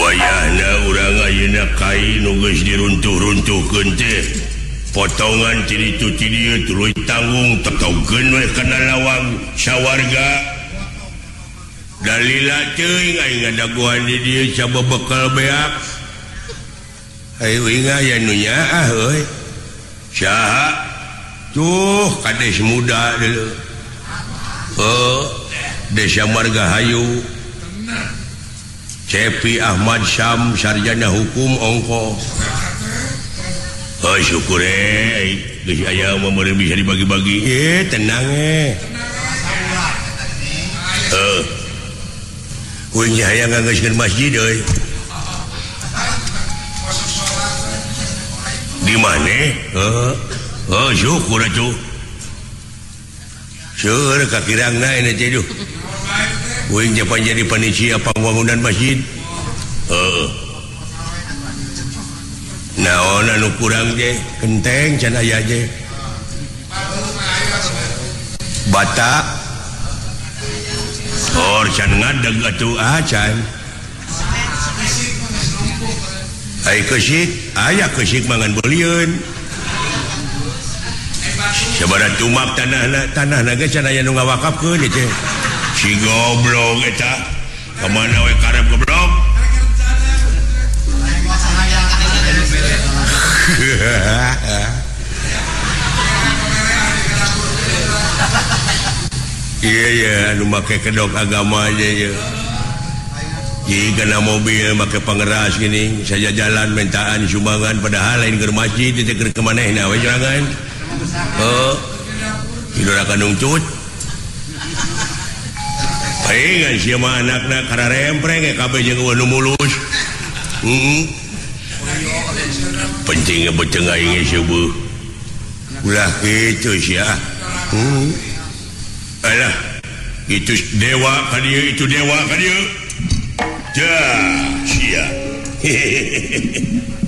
wayahna urang ayeuna kain nu geus diruntuh-runtuhkeun teh potongan ti ditu ti dieu tuluy tanggung tetaukeun we kana lawang sawarga dalila teuing aing ngadaguan di dieu sababekal beak ayo ingat ya nu nyaah euy saha tuh kades muda deuleu Desa Margahayu Cepi Ahmad Syam sarjana hukum ongko syukur geus aya mah meureun bisa dibagi-bagi tenang kuing aya nganggeuskeun masjid euy di maneh syukur atuh syukur kakirangna ini teh duh kuing japan jadi panitia pembangunan masjid naon anu kurang je genteng can aya je bata can ngadeg atuh can ai kesik aya kesik mangan beuliun sabaraha tumak tanahna ge can aya nu ngawakafkeun teh si goblok eta kemana we karep goblok iya anu make kedok agama aja ya jika na mobil make pangeras gini saja jalan mentaan sumbangan padahal lain ke masjid itu ke kemanehna we jangan tidur akan nungcut palingan siapa anakna kararempreng kabeh jeung nu mulus pentingnya beteng aing subuh ulah kitu sia alah itu dewa ka dieu itu dewa ka dieu sia